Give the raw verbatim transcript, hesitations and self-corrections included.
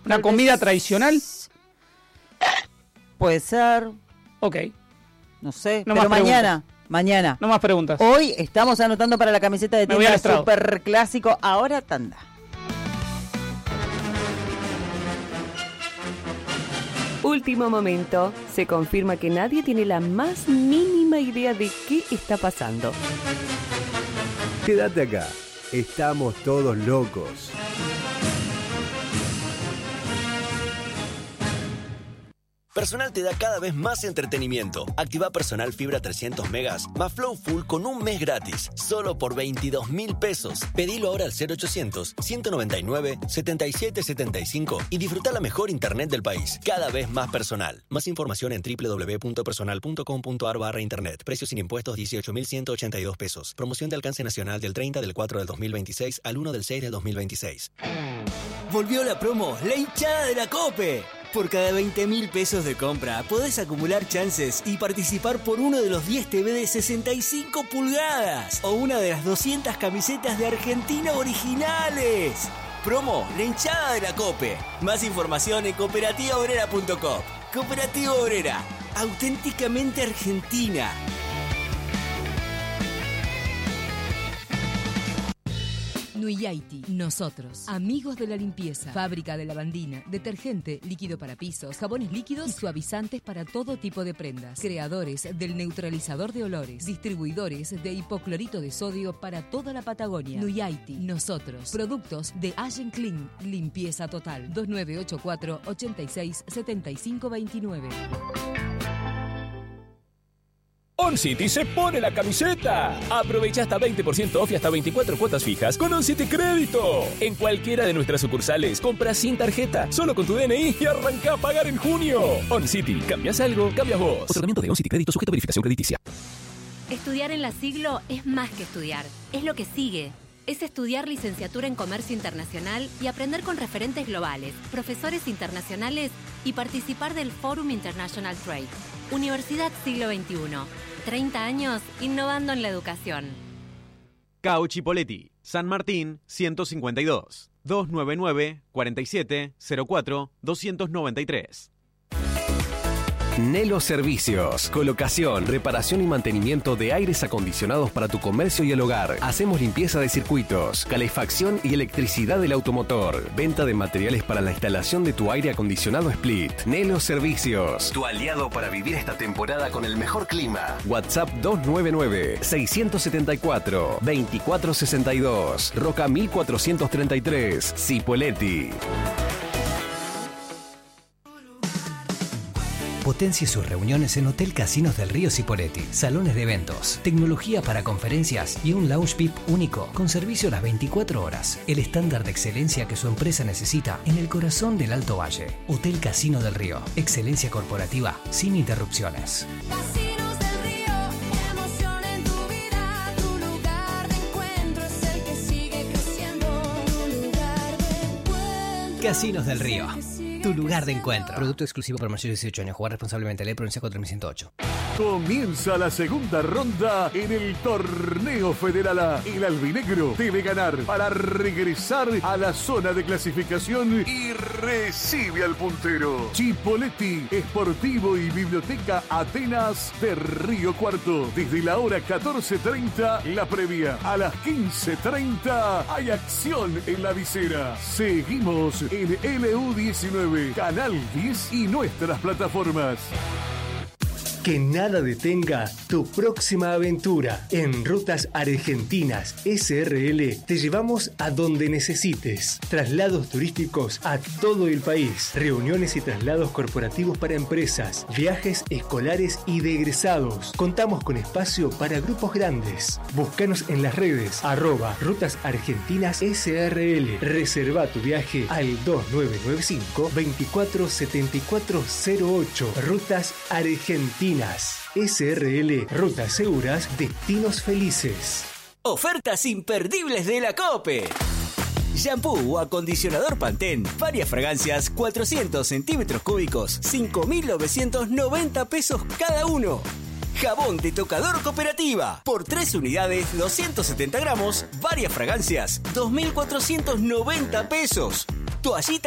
¿Una comida vez... tradicional? Puede ser. Ok. No sé, no pero más mañana. Mañana. No más preguntas. Hoy estamos anotando para la camiseta de tienda super clásico. Ahora tanda. Último momento. Se confirma que nadie tiene la más mínima idea de qué está pasando. Quédate acá. Estamos todos locos. Personal te da cada vez más entretenimiento. Activa Personal Fibra trescientos megas más Flow Full con un mes gratis. Solo por veintidós mil pesos. Pedilo ahora al cero ochocientos, ciento noventa y nueve, setenta y siete setenta y cinco y disfruta la mejor internet del país. Cada vez más personal. Más información en doble u doble u doble u punto personal punto com punto a r barra internet. Precios sin impuestos dieciocho mil ciento ochenta y dos pesos. Promoción de alcance nacional del treinta del cuatro del dos mil veintiséis al uno del seis del dos mil veintiséis. Volvió la promo, la hinchada de la COPE. Por cada veinte mil pesos de compra podés acumular chances y participar por uno de los diez T V de sesenta y cinco pulgadas o una de las doscientas camisetas de Argentina originales. Promo, la hinchada de la COPE. Más información en cooperativa obrera punto com. Cooperativa Obrera, auténticamente argentina. Nuyaiti, nosotros, amigos de la limpieza, fábrica de lavandina, detergente, líquido para pisos, jabones líquidos y suavizantes para todo tipo de prendas, creadores del neutralizador de olores, distribuidores de hipoclorito de sodio para toda la Patagonia. Nuyaiti, nosotros, productos de Allen Clean, limpieza total, dos nueve ocho cuatro, ochenta y seis, setenta y cinco veintinueve. OnCity se pone la camiseta. Aprovecha hasta veinte por ciento off y hasta veinticuatro cuotas fijas con OnCity Crédito. En cualquiera de nuestras sucursales, compra sin tarjeta, solo con tu D N I y arranca a pagar en junio. OnCity, cambias algo, cambias vos. Otorgamiento de OnCity Crédito sujeto a verificación crediticia. Estudiar en la Siglo es más que estudiar, es lo que sigue. Es estudiar licenciatura en Comercio Internacional y aprender con referentes globales, profesores internacionales y participar del Forum International Trade. Universidad Siglo veintiuno. treinta años innovando en la educación. Cauchi Poletti, San Martín, ciento cincuenta y dos, dos nueve nueve, cuarenta y siete, cero cuatro, doscientos noventa y tres. Nelo Servicios, colocación, reparación y mantenimiento de aires acondicionados para tu comercio y el hogar. Hacemos limpieza de circuitos, calefacción y electricidad del automotor. Venta de materiales para la instalación de tu aire acondicionado Split. Nelo Servicios, tu aliado para vivir esta temporada con el mejor clima. WhatsApp dos nueve nueve, seis siete cuatro, dos cuatro seis dos. Roca mil cuatrocientos treinta y tres. Cipolletti. Potencie sus reuniones en Hotel Casinos del Río Cipolletti. Salones de eventos, tecnología para conferencias y un lounge V I P único con servicio a las veinticuatro horas. El estándar de excelencia que su empresa necesita en el corazón del Alto Valle. Hotel Casino del Río. Excelencia corporativa sin interrupciones. Casinos del Río, emoción en tu vida. Tu lugar de encuentro es el que sigue creciendo. Tu lugar de encuentro. Casinos del Río. Tu lugar de encuentro. Producto exclusivo para mayores de dieciocho años. Jugar responsablemente. Ley Provincia cuatro mil ciento ocho. Comienza la segunda ronda en el Torneo Federal A. El albinegro debe ganar para regresar a la zona de clasificación y recibe al puntero. Chipolletti, Esportivo y Biblioteca Atenas de Río Cuarto. Desde la hora catorce treinta, la previa. A las quince treinta hay acción en la visera. Seguimos en L U diecinueve, Canal diez y nuestras plataformas. Que nada detenga tu próxima aventura. En Rutas Argentinas S R L te llevamos a donde necesites. Traslados turísticos a todo el país. Reuniones y traslados corporativos para empresas. Viajes escolares y de egresados. Contamos con espacio para grupos grandes. Búscanos en las redes. Arroba Rutas Argentinas S R L. Reserva tu viaje al dos nueve nueve cinco, veinticuatro setenta y cuatro cero ocho. Rutas Argentinas S R L, rutas seguras, destinos felices. Ofertas imperdibles de la COPE. Shampoo o acondicionador Pantene, varias fragancias, cuatrocientos centímetros cúbicos, cinco mil novecientos noventa pesos cada uno. Jabón de tocador Cooperativa, por tres unidades, doscientos setenta gramos, varias fragancias, dos mil cuatrocientos noventa pesos. Toallita